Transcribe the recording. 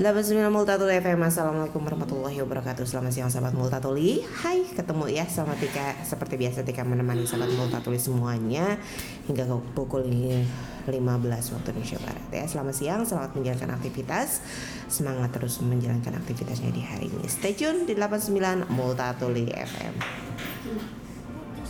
89 Multatuli FM. Assalamualaikum warahmatullahi wabarakatuh. Selamat siang sahabat Multatuli. Hai, ketemu ya sama Tika. Seperti biasa Tika menemani sahabat Multatuli semuanya hingga pukul 15 waktu Indonesia Barat ya. Selamat siang, selamat menjalankan aktivitas. Semangat terus menjalankan aktivitasnya di hari ini. Stay tune di 89 Multatuli FM.